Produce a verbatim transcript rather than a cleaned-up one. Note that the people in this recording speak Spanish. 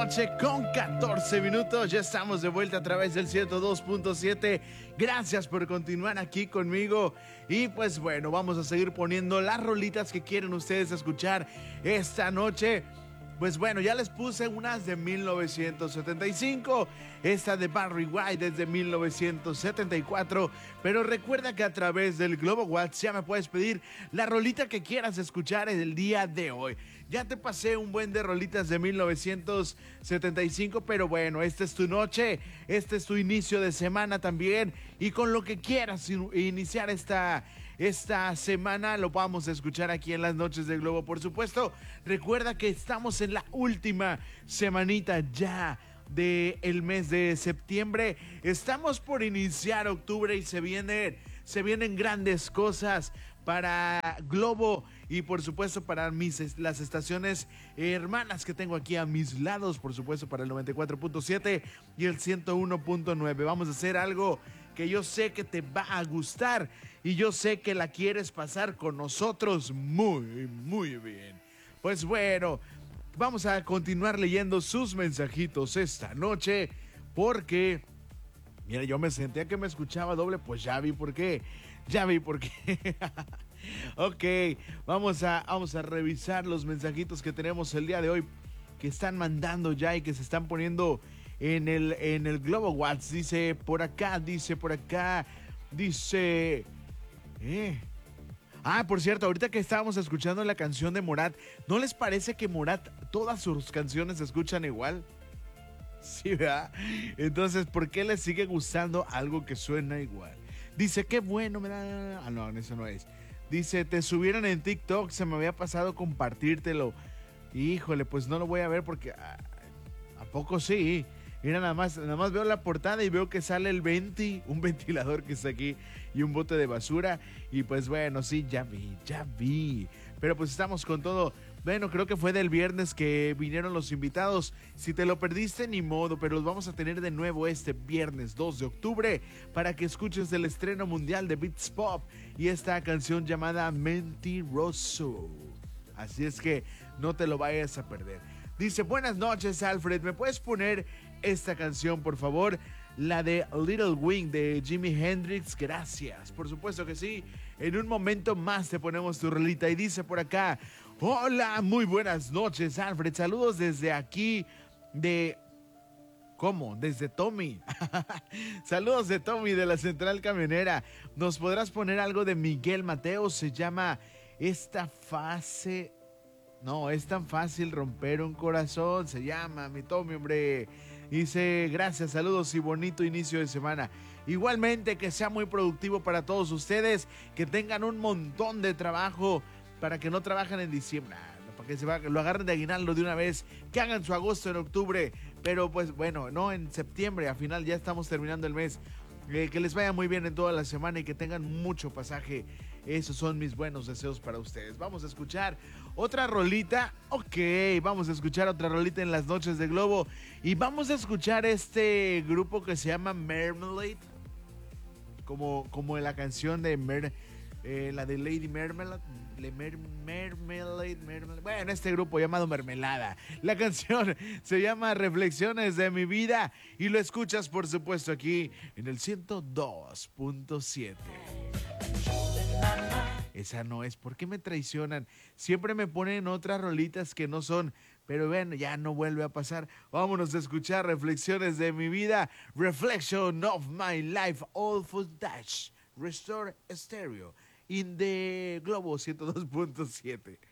Noche con catorce minutos, ya estamos de vuelta a través del ciento dos punto siete. Gracias por continuar aquí conmigo. Y pues bueno, vamos a seguir poniendo las rolitas que quieren ustedes escuchar esta noche. Pues bueno, ya les puse unas de mil novecientos setenta y cinco, esta de Barry White desde mil novecientos setenta y cuatro, pero recuerda que a través del Globo WhatsApp ya me puedes pedir la rolita que quieras escuchar en el día de hoy. Ya te pasé un buen de rolitas de mil novecientos setenta y cinco, pero bueno, esta es tu noche, este es tu inicio de semana también, y con lo que quieras iniciar esta, esta semana lo vamos a escuchar aquí en las noches de Globo, por supuesto. Recuerda que estamos en la última semanita ya del mes de septiembre. Estamos por iniciar octubre y se vienen, se vienen grandes cosas para Globo y por supuesto para mis, las estaciones hermanas que tengo aquí a mis lados, por supuesto para el noventa y cuatro punto siete y el ciento uno punto nueve. Vamos a hacer algo que yo sé que te va a gustar y yo sé que la quieres pasar con nosotros muy, muy bien. Pues bueno, vamos a continuar leyendo sus mensajitos esta noche porque, mira, yo me sentía que me escuchaba doble, pues ya vi por qué, ya vi por qué. Ok, vamos a, vamos a revisar los mensajitos que tenemos el día de hoy, que están mandando ya y que se están poniendo en el, en el Globo WhatsApp. Dice por acá, dice por acá, dice... Eh... Ah, por cierto, ahorita que estábamos escuchando la canción de Morat, ¿no les parece que Morat, todas sus canciones se escuchan igual? Sí, ¿verdad? Entonces, ¿por qué les sigue gustando algo que suena igual? Dice, qué bueno, me da... Ah, no, eso no es. Dice, te subieron en TikTok, se me había pasado compartírtelo. Híjole, pues no lo voy a ver porque... ¿A, ¿a poco sí? Mira, nada más, nada más veo la portada y veo que sale el venti, un ventilador que está aquí y un bote de basura. Y pues bueno, sí, ya vi, ya vi. Pero pues estamos con todo. Bueno, creo que fue del viernes que vinieron los invitados. Si te lo perdiste, ni modo, pero los vamos a tener de nuevo este viernes dos de octubre para que escuches el estreno mundial de Beats Pop y esta canción llamada Mentiroso. Así es que no te lo vayas a perder. Dice, buenas noches, Alfred, ¿me puedes poner esta canción, por favor? La de Little Wing de Jimi Hendrix, gracias. Por supuesto que sí, en un momento más te ponemos tu rolita. Y dice por acá, hola, muy buenas noches, Alfred, saludos desde aquí de... ¿Cómo? Desde Tommy. Saludos de Tommy de la Central Camionera. ¿Nos podrás poner algo de Miguel Mateo? Se llama Esta Fase... No, es tan fácil romper un corazón, se llama mi Tommy, hombre. Dice, gracias, saludos y bonito inicio de semana. Igualmente, que sea muy productivo para todos ustedes, que tengan un montón de trabajo para que no trabajen en diciembre, para que se va, lo agarren de aguinaldo de una vez, que hagan su agosto en octubre, pero pues bueno, no en septiembre, al final ya estamos terminando el mes. Eh, que les vaya muy bien en toda la semana y que tengan mucho pasaje. Esos son mis buenos deseos para ustedes. Vamos a escuchar otra rolita. Ok, vamos a escuchar otra rolita en las noches de Globo. Y vamos a escuchar este grupo que se llama Marmalade. Como, como en la canción de Mer, eh, la de Lady Marmalade. Mer, Mermelade, Mermelade. Bueno, este grupo llamado Mermelada. La canción se llama Reflexiones de mi vida y lo escuchas, por supuesto, aquí en el ciento dos punto siete. Esa no es. ¿Por qué me traicionan? Siempre me ponen otras rolitas que no son. Pero bueno, ya no vuelve a pasar. Vámonos a escuchar Reflexiones de mi vida. Reflection of my life. All for Dash. Restore Stereo. In the Globo ciento dos punto siete.